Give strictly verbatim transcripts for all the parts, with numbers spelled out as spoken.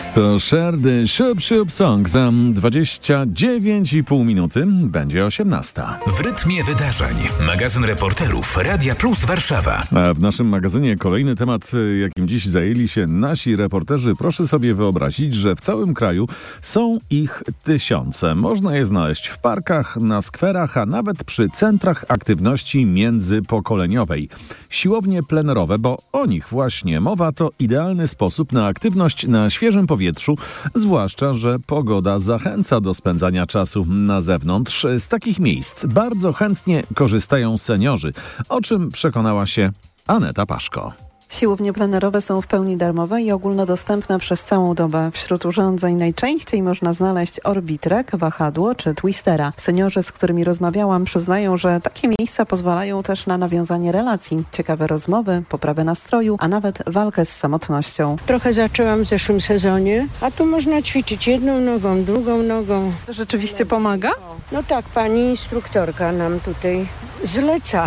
To Share the Shub Shub Song. Za dwadzieścia dziewięć i pół minuty będzie osiemnasta. W rytmie wydarzeń. Magazyn reporterów Radia Plus Warszawa. A w naszym magazynie kolejny temat, jakim dziś zajęli się nasi reporterzy. Proszę sobie wyobrazić, że w całym kraju są ich tysiące. Można je znaleźć w parkach, na skwerach, a nawet przy centrach aktywności międzypokoleniowej. Siłownie plenerowe, bo o nich właśnie mowa, to idealny sposób na aktywność na świeżym powietrzu, zwłaszcza że pogoda zachęca do spędzania czasu na zewnątrz. Z takich miejsc bardzo chętnie korzystają seniorzy, o czym przekonała się Aneta Paszko. Siłownie plenerowe są w pełni darmowe i ogólnodostępne przez całą dobę. Wśród urządzeń najczęściej można znaleźć orbitrek, wahadło czy twistera. Seniorzy, z którymi rozmawiałam, przyznają, że takie miejsca pozwalają też na nawiązanie relacji, ciekawe rozmowy, poprawę nastroju, a nawet walkę z samotnością. Trochę zaczęłam w zeszłym sezonie, a tu można ćwiczyć jedną nogą, drugą nogą. To rzeczywiście pomaga? No tak, pani instruktorka nam tutaj zleca.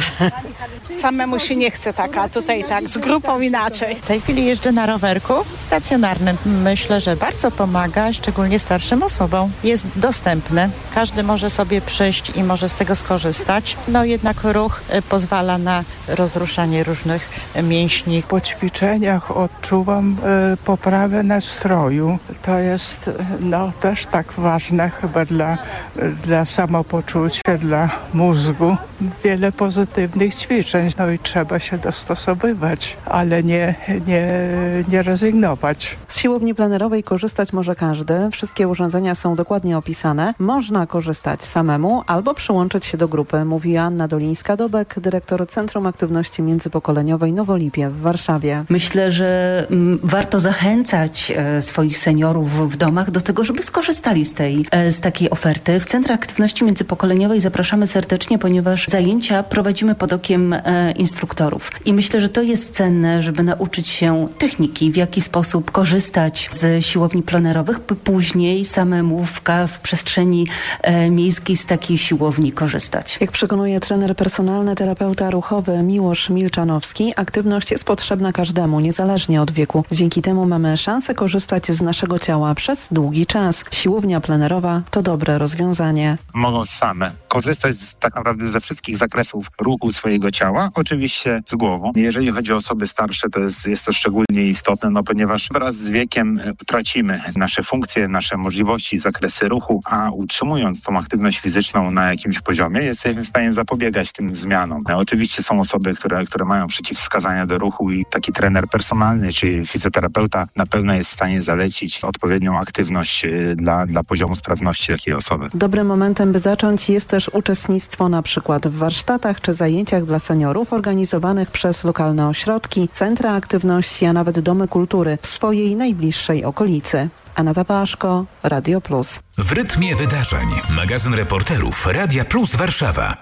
Samemu się nie chce tak, a tutaj tak, z grupą inaczej. W tej chwili jeżdżę na rowerku stacjonarnym. Myślę, że bardzo pomaga, szczególnie starszym osobom. Jest dostępny. Każdy może sobie przyjść i może z tego skorzystać. No jednak ruch pozwala na rozruszanie różnych mięśni. Po ćwiczeniach odczuwam y, poprawę nastroju. To jest no też tak ważne chyba dla, dla samopoczucia, dla mózgu. Wiele pozytywnych ćwiczeń, no i trzeba się dostosowywać, ale nie, nie, nie rezygnować. Z siłowni plenerowej korzystać może każdy. Wszystkie urządzenia są dokładnie opisane. Można korzystać samemu albo przyłączyć się do grupy, mówi Anna Dolińska-Dobek, dyrektor Centrum Aktywności Międzypokoleniowej Nowolipie w Warszawie. Myślę, że m, warto zachęcać e, swoich seniorów w domach do tego, żeby skorzystali z tej, e, z takiej oferty. W Centrum Aktywności Międzypokoleniowej zapraszamy serdecznie, ponieważ zajęcia prowadzimy pod okiem e, instruktorów. I myślę, że to jest cenne, żeby nauczyć się techniki, w jaki sposób korzystać z siłowni plenerowych, by później samemu w, w przestrzeni e, miejskiej z takiej siłowni korzystać. Jak przekonuje trener personalny, terapeuta ruchowy Miłosz Milczanowski, aktywność jest potrzebna każdemu, niezależnie od wieku. Dzięki temu mamy szansę korzystać z naszego ciała przez długi czas. Siłownia plenerowa to dobre rozwiązanie. Mogą same korzystać z, tak naprawdę ze wszystkich zakresów ruchu swojego ciała, oczywiście z głową. Jeżeli chodzi o osoby starsze, to jest, jest to szczególnie istotne, no ponieważ wraz z wiekiem tracimy nasze funkcje, nasze możliwości, zakresy ruchu, a utrzymując tą aktywność fizyczną na jakimś poziomie, jesteśmy w stanie zapobiegać tym zmianom. Oczywiście są osoby, które, które mają przeciwwskazania do ruchu i taki trener personalny czy fizjoterapeuta na pewno jest w stanie zalecić odpowiednią aktywność dla, dla poziomu sprawności takiej osoby. Dobrym momentem, by zacząć, jest też uczestnictwo na przykład w warsztatach czy zajęciach dla seniorów organizowanych przez lokalne ośrodki, centra aktywności, a nawet domy kultury w swojej najbliższej okolicy. Aneta Paszko, Radio Plus. W rytmie wydarzeń. Magazyn reporterów Radia Plus Warszawa.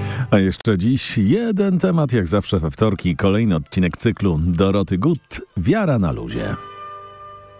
A jeszcze dziś jeden temat, jak zawsze we wtorki, kolejny odcinek cyklu Doroty Gut, Wiara na luzie.